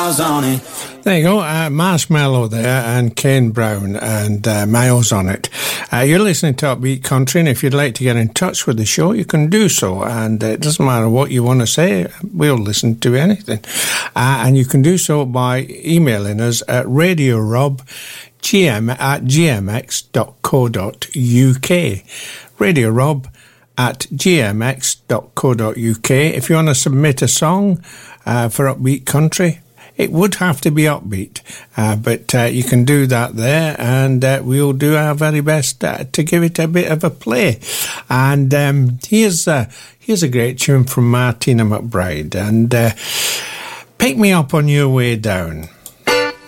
miles on it. There you go, Marshmallow there and Kane Brown and Miles on it. You're listening to Upbeat Country, and if you'd like to get in touch with the show, you can do so. And it doesn't matter what you want to say, we'll listen to anything. And you can do so by emailing us at radiorob@gmx.co.uk. radiorob@gmx.co.uk. If you want to submit a song for Upbeat Country, it would have to be upbeat, but you can do that there, and we'll do our very best to give it a bit of a play. And here's a great tune from Martina McBride, and Pick Me Up on Your Way Down.